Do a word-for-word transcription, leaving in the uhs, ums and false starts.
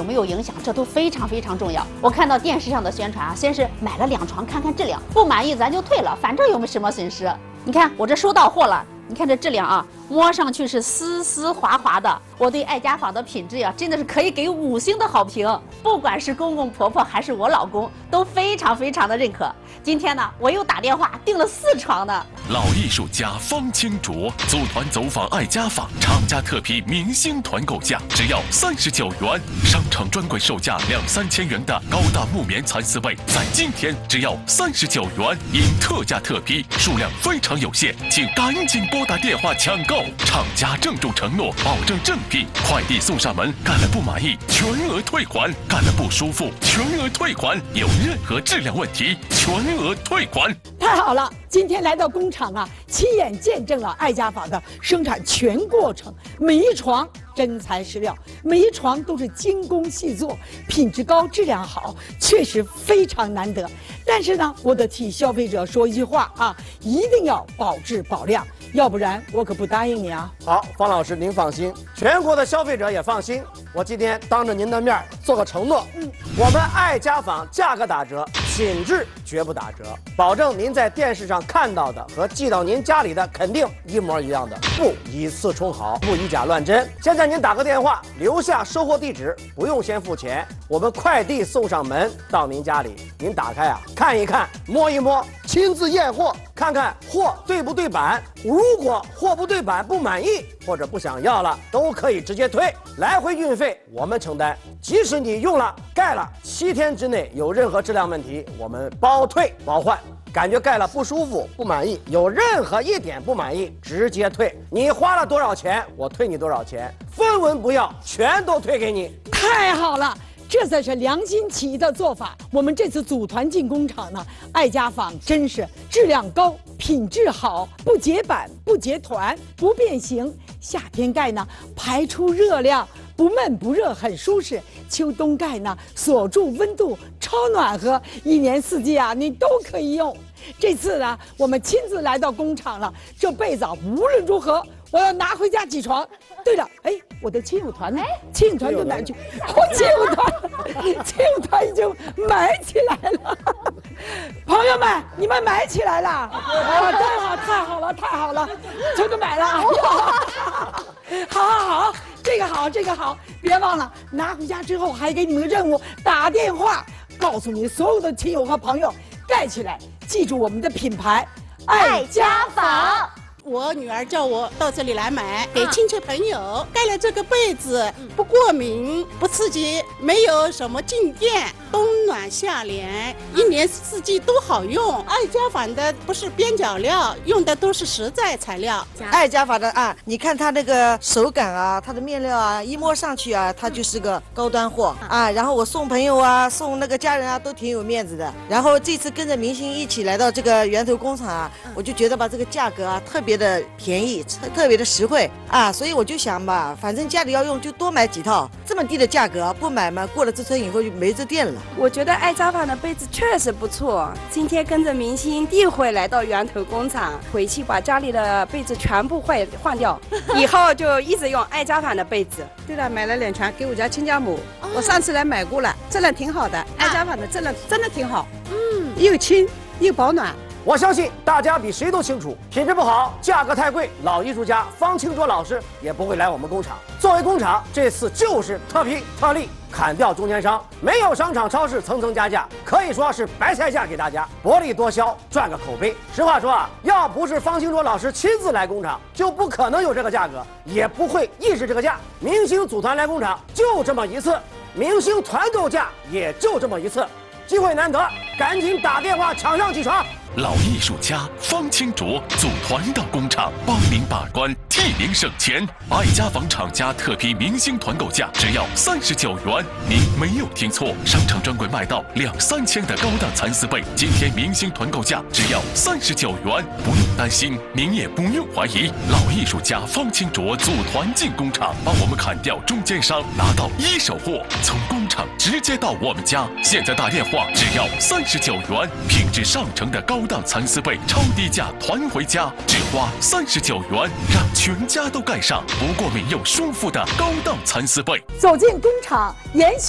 有没有影响，这都非常非常重要。我看到电视上的宣传啊，先是买了两床看看质量，不满意咱就退了，反正有没什么损失。你看我这收到货了，你看这质量啊，摸上去是丝丝滑滑的。我对爱家纺的品质呀，真的是可以给五星的好评。不管是公公婆婆还是我老公，都非常非常的认可。今天呢，我又打电话订了四床呢。 老艺术家方清卓组团走访爱家纺，厂家特批明星团购价只要三十九元，商场专柜售价两三千元的高档木棉蚕丝被，在今天只要三十九元，因特价特批，数量非常有限，请赶紧拨打电话抢购。厂家郑重承诺，保证正品，快递送上门，干了不满意全额退还，干了不舒服全额退还，有任何质量问题全额退还。 太好了，今天来到工厂啊，亲眼见证了爱家纺的生产全过程，每一床真材实料，每一床都是精工细作，品质高，质量好，确实非常难得。但是呢，我得替消费者说一句话啊，一定要保质保量，要不然我可不答应你啊。 好，方老师您放心，全国的消费者也放心。我今天当着您的面做个承诺，嗯，我们爱家纺价格打折，品质绝不打折，保证您在电视上看到的和寄到您家里的肯定一模一样的，不以次充好，不以假乱真。现在您打个电话，留下收货地址，不用先付钱，我们快递送上门到您家里，您打开啊看一看，摸一摸，亲自验货，看看货对不对版。如果货不对版不满意或者不想要了，都可以直接退，来回运费我们承担。即使你用了盖了七天之内有任何质量问题，我们包退包换。感觉盖了不舒服不满意，有任何一点不满意直接退，你花了多少钱我退你多少钱，分文不要，全都退给你。 太好了，这才是良心企业的做法。我们这次组团进工厂呢，爱家纺真是质量高，品质好，不结板不结团不变形，夏天盖呢排出热量，不闷不热，很舒适。秋冬盖呢，锁住温度，超暖和，一年四季啊，你都可以用。这次呢，我们亲自来到工厂了，这被子无论如何，我要拿回家起床。对了，哎，我的亲友团呢？亲友团都哪去？我亲友团，亲友团已经买起来了。朋友们，你们买起来了？啊，太好，太好了，太好了，全都买了啊！好好好，这个好，这个好，别忘了拿回家之后还给你们个任务，打电话告诉你所有的亲友和朋友盖起来，记住我们的品牌爱家纺。 我女儿叫我到这里来买，给亲戚朋友盖了这个被子，不过敏，不刺激，没有什么静电，冬暖夏凉，一年四季都好用。爱家纺的不是边角料，用的都是实在材料。 爱家纺的啊，你看它那个手感啊，它的面料啊，一摸上去啊，它就是个高端货啊。然后我送朋友啊，送那个家人啊，都挺有面子的。然后这次跟着明星一起来到这个源头工厂啊，我就觉得吧，这个价格啊特别的便宜，特别的实惠啊，所以我就想吧，反正家里要用就多买几套，这么低的价格不买嘛，过了这村以后就没这店了。 我觉得爱家纺的被子确实不错，今天跟着明星一会来到源头工厂，回去把家里的被子全部换换掉，以后就一直用爱家纺的被子。 对了，买了两床给我家亲家母，哦、我上次来买过了，质量挺好的，爱家纺的质量真的挺好，嗯，又轻又保暖。 我相信大家比谁都清楚，品质不好，价格太贵，老艺术家方清卓老师也不会来我们工厂。作为工厂，这次就是特批特例，砍掉中间商，没有商场超市层层加价，可以说是白菜价给大家，薄利多销，赚个口碑。实话说啊，要不是方清卓老师亲自来工厂，就不可能有这个价格，也不会抑制这个价。明星组团来工厂就这么一次，明星团购价也就这么一次，机会难得，赶紧打电话抢上起床。 老艺术家方清卓组团到工厂，帮您把关，替您省钱。爱家纺厂家特批明星团购价只要三十九元，您没有听错，商场专柜卖到两三千的高档蚕丝被，今天明星团购价只要三十九元，不用担心，您也不用怀疑。老艺术家方清卓组团进工厂，帮我们砍掉中间商，拿到一手货，从工厂直接到我们家。现在打电话只要三十九元，品质上乘的高高档蚕丝被超低价团回家，只花三十九元，让全家都盖上不过敏又舒服的高档蚕丝被。 走进工厂，延续